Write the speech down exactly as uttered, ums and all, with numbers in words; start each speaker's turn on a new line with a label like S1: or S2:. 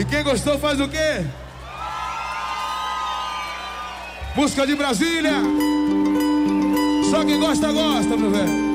S1: E quem gostou faz o quê? Música de Brasília. Só quem gosta, gosta, meu velho.